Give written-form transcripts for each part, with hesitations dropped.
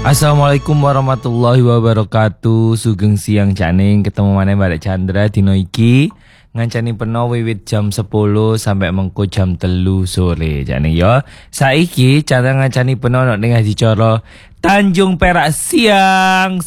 Assalamualaikum warahmatullahi wabarakatuh. Sugeng siang Caning, ketemu mana Mbak Chandra dino iki ngancani peno wiwit jam 10 sampai mengko jam 3 sore Caning ya. Saiki Chandra ngancani peno ning adicara Tanjung Perak Siang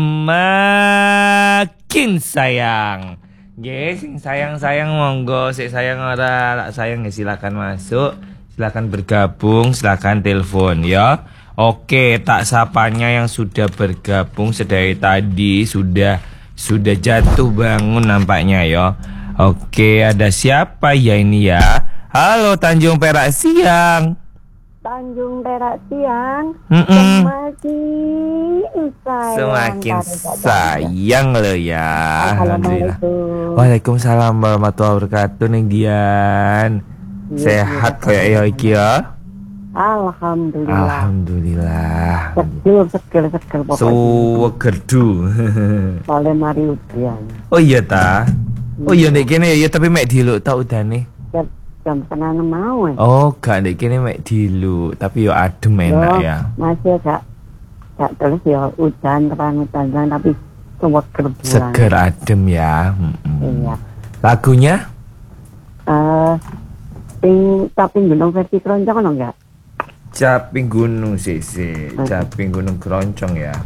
Semakin Sayang. Nggih, sing sayang-sayang monggo, sik sayang ora, tak sayang ya silakan masuk, silakan bergabung, silakan telepon ya. Oke, tak sapanya yang sudah bergabung sedari tadi sudah jatuh bangun nampaknya ya. Oke, ada siapa ya ini ya? Halo Tanjung Perak Siang. Tanjung Perak Siang. Semakin sayang lo ya. Alhamdulillah. Assalamualaikum. Waalaikumsalam warahmatullahi wabarakatuh ning Dian. Sehat kayak ya iki ya. Alhamdulillah. Alhamdulillah. Seger pokoknya. Suwegerdu. Oleh mari udian. Oh iya ta. Oh iya nek kene ya tapi mek diluk ta udane. Jam 5:30 mau. Oh, gak nek kene mek diluk, tapi yo adem enak ya. Masih gak terus ya udan terang-terang tapi seger bulan. Seger adem ya. Iya. Lagunya? Tapi gunung versi keroncong ono enggak? Caping Gunung Sisi, Caping Gunung Keroncong ya.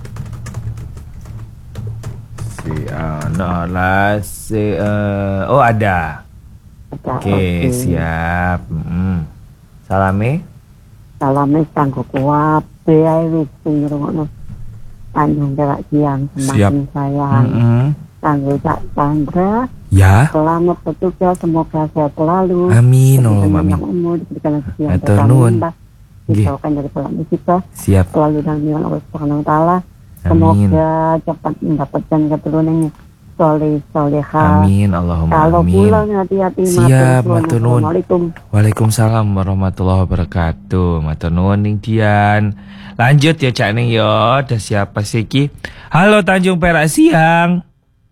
Oh ada. Oke, siap. Salame Kanggo kuwabe ae wis sing ngrungokno Tanjung Perak Siang Semakin Sayang. Kanggo Cak Chandra. Ya. Selamat bertugas, semoga sehat selalu. Amin, amin. Diberikan kesehatan. Matur nuwun. Dijauhkan dari pola musibah. Siap. Selalu dalam lindungan Allah Subhanahu wa taala. Semoga cepat mendapatkan keturunan soleh solehah. Amin, Allahumma kalau amin. Kalau pulang hati-hati. Siap, matur nuwun. Assalamualaikum. Waalaikumsalam warahmatullahi wabarakatuh. Matur nuwun ning Dian. Lanjut ya Cak Ning yo. Ada siapa sih ki? Halo Tanjung Perak Siang.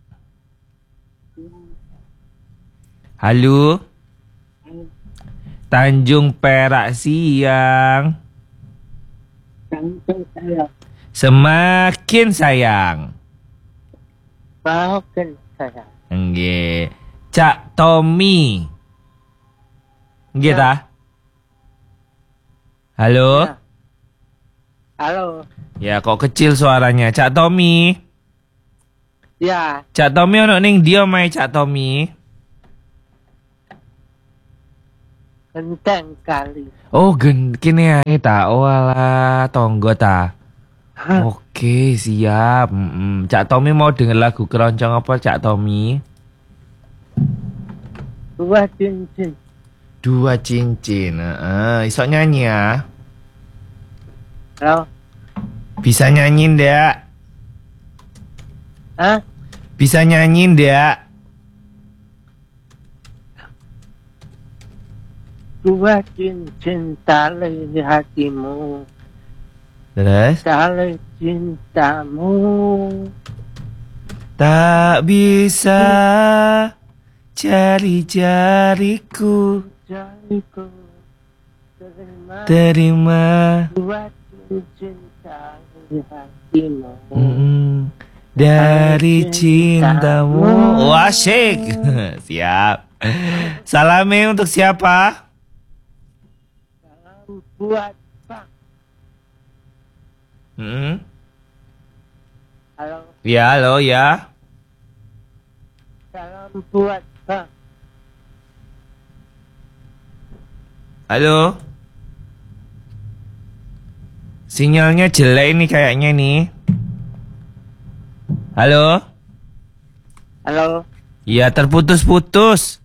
Halo. Tanjung Perak Siang. Semakin sayang. Semakin sayang. Nggih. Cak Tommy. Nggih ta? Halo? Ya. Halo. Ya kok kecil suaranya. Cak Tommy. Ya. Cak Tommy ono ning ndi omahe Cak Tommy? Genteng kali. Oh, kene ae ta. Oh alah, tonggo ta. Oke, siap. Cak Tommy mau denger lagu keroncong apa Cak Tommy? Dua cincin. Dua cincin. Iso nyanyi ya? Halo. Bisa nyanyi ndak? Hah? Bisa nyanyi ndak? Dua cincin tali di hatimu. Terus? Tali cintamu. Tak bisa jari-jariku Jariku terima dua cincin tali di hatimu. Dari cintamu. Wah, asyik. Siap. Salame untuk siapa? Salam buat Pak. Halo. Ya, halo ya. Salam buat Pak. Halo. Sinyalnya jelek ini kayaknya nih. Halo. Halo. Ya, terputus-putus.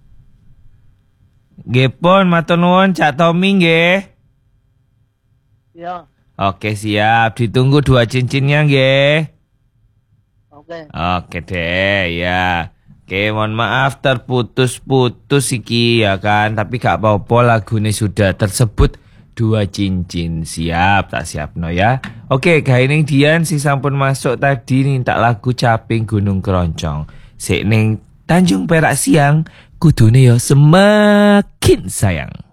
Gepon, matur nuwun Cak Tommy nggih. Ya. Oke, siap. Ditunggu dua cincinnya nggih. Oke. Oke deh, ya. Oke, mohon maaf terputus-putus iki ya kan, tapi gak apa-apa lagune sudah tersebut dua cincin. Siap, tak siap no ya. Oke, gawe ning Dian sing sampun masuk tadi minta lagu Caping Gunung Keroncong. Sik ning Tanjung Perak Siang kudune ya Semakin Sayang.